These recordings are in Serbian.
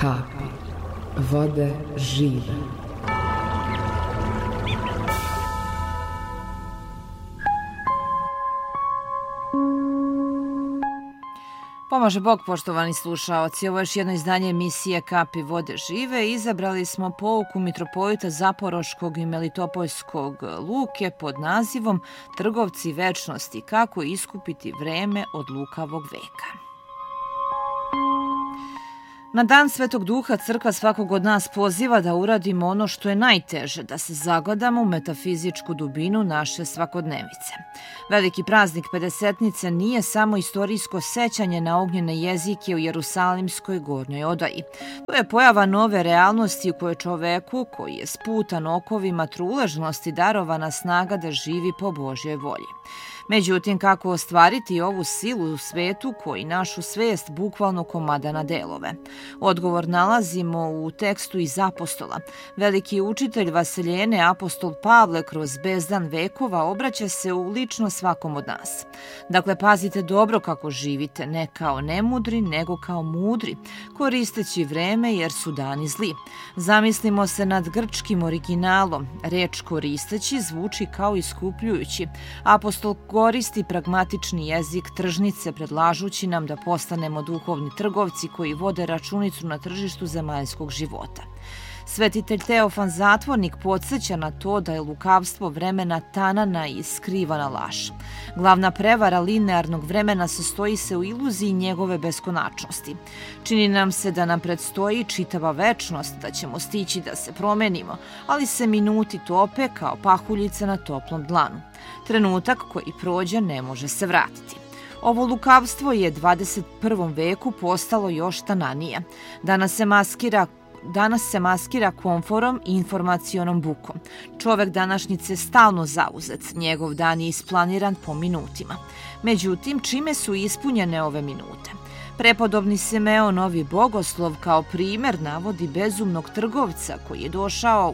kapi vode žive. Pomaže Bog, poštovani slušaoci. Ovo je još jedno izdanje emisije Kapi vode žive. Izabrali smo pouku mitropolita Zaporoškog i Melitopolskog Luke pod nazivom Trgovci večnosti, kako iskupiti vreme od lukavog veka. Na dan Svetog Duha crkva svakog od nas poziva da uradimo ono što je najteže, da se zagledamo u metafizičku dubinu naše svakodnevice. Veliki praznik Pedesetnice nije samo istorijsko sećanje na ognjene jezike u Jerusalimskoj gornjoj odaji. To je pojava nove realnosti u kojoj čoveku, koji je sputan okovima truležnosti, darovana snaga da živi po Božjoj volji. Međutim, kako ostvariti ovu silu u svetu koji našu svest bukvalno komada na delove? Odgovor nalazimo u tekstu iz Apostola. Veliki učitelj Vasiljene, apostol Pavle, kroz bezdan vekova obraća se u lično svakom od nas. Dakle, pazite dobro kako živite, ne kao nemudri, nego kao mudri, koristeći vreme jer su dani zli. Zamislimo se nad grčkim originalom. Reč koristeći zvuči kao iskupljujući. Apostol koristi pragmatični jezik tržnice, predlažući nam da postanemo duhovni trgovci koji vode računicu na tržištu zemaljskog života. Svetitelj Teofan Zatvornik podsjeća na to da je lukavstvo vremena tanana i skrivana laž. Glavna prevara linearnog vremena sastoji se u iluziji njegove beskonačnosti. Čini nam se da nam predstoji čitava večnost, da ćemo stići da se promenimo, ali se minuti tope kao pahuljice na toplom dlanu. Trenutak koji prođe ne može se vratiti. Ovo lukavstvo je 21. veku postalo još tananije. Danas se maskira komforom i informacionom bukom. Čovek današnjice je stalno zauzet, njegov dan je isplaniran po minutima. Međutim, čime su ispunjene ove minute? Prepodobni Simeon Novi Bogoslov kao primer navodi bezumnog trgovca koji je došao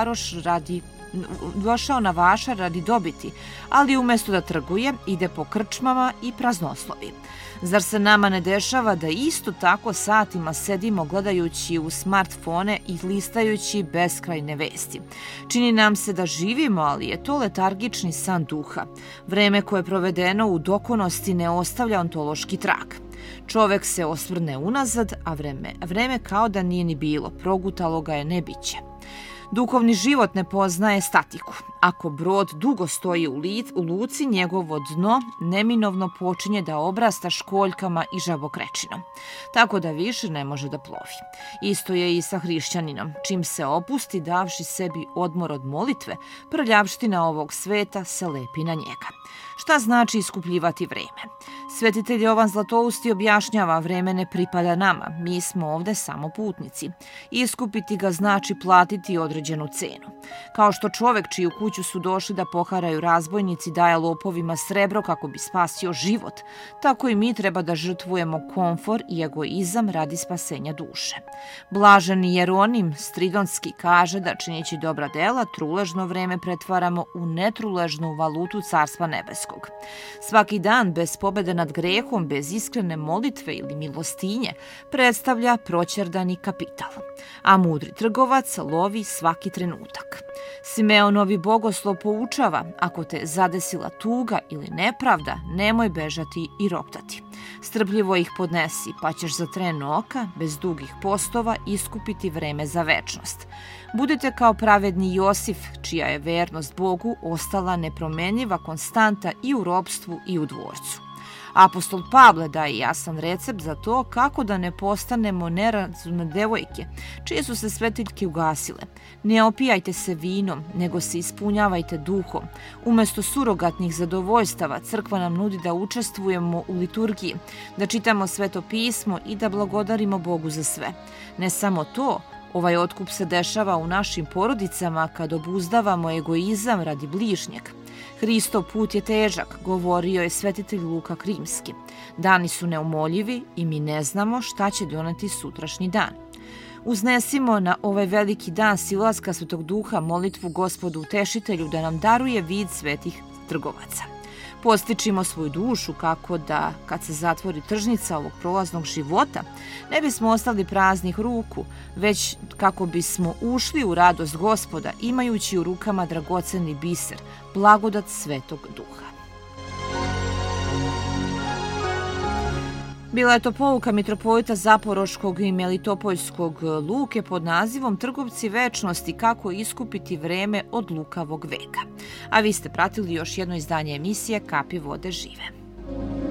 na vašar radi dobiti, ali umjesto da trguje, ide po krčmama i praznoslovi. Zar se nama ne dešava da isto tako satima sedimo gledajući u smartfone i listajući beskrajne vesti? Čini nam se da živimo, ali je to letargični san duha. Vreme koje je provedeno u dokonosti ne ostavlja ontološki trag. Čovek se osvrne unazad, a vreme kao da nije ni bilo, progutalo ga je nebiće. Duhovni život ne poznaje statiku. Ako brod dugo stoji u luci, njegovo dno neminovno počinje da obrasta školjkama i žabokrečinom, tako da više ne može da plovi. Isto je i sa hrišćaninom. Čim se opusti, davši sebi odmor od molitve, prljavština ovog sveta se lepi na njega. Šta znači iskupljivati vreme? Svetitelj Jovan Zlatousti objašnjava: vreme ne pripada nama, mi smo ovde samo putnici. Iskupiti ga znači platiti određenu cenu. Kao što čovek čiju kuću su došli da poharaju razbojnici daje lopovima srebro kako bi spasio život, tako i mi treba da žrtvujemo komfor i egoizam radi spasenja duše. Blaženi Jeronim Stridonski kaže da činjeći dobra dela truležno vreme pretvaramo u netruležnu valutu Carstva nebeskog. Svaki dan bez pobede nad grehom, bez iskrene molitve ili milostinje, predstavlja proćerdani kapital. A mudri trgovac lovi svaki trenutak. Simeon Novi Bogoslov poučava: ako te zadesila tuga ili nepravda, nemoj bežati i roptati. Strpljivo ih podnesi, pa ćeš za tren oka, bez dugih postova, iskupiti vreme za večnost. Budite kao pravedni Josif, čija je vernost Bogu ostala nepromenjiva konstanta i u ropstvu i u dvorcu. Apostol Pavle daje jasan recept za to kako da ne postanemo nerazumne devojke, čije su se svetiljke ugasile. Ne opijajte se vinom, nego se ispunjavajte duhom. Umesto surogatnih zadovoljstava, crkva nam nudi da učestvujemo u liturgiji, da čitamo Sveto pismo i da blagodarimo Bogu za sve. Ne samo to, ovaj otkup se dešava u našim porodicama kad obuzdavamo egoizam radi bližnjeg. Hristov put je težak, govorio je svetitelj Luka Krimski. Dani su neumoljivi i mi ne znamo šta će doneti sutrašnji dan. Uznesimo na ovaj veliki dan silaska Svetog Duha molitvu Gospodu Utešitelju da nam daruje vid svetih trgovaca. Postičimo svoju dušu kako da, kad se zatvori tržnica ovog prolaznog života, ne bismo ostali praznih ruku, već kako bismo ušli u radost Gospoda imajući u rukama dragoceni biser, blagodat Svetog Duha. Bila je to pouka mitropolita Zaporoškog i Melitopoljskog Luke pod nazivom Trgovci večnosti, kako iskupiti vreme od lukavog veka. A vi ste pratili još jedno izdanje emisije Kapi vode žive.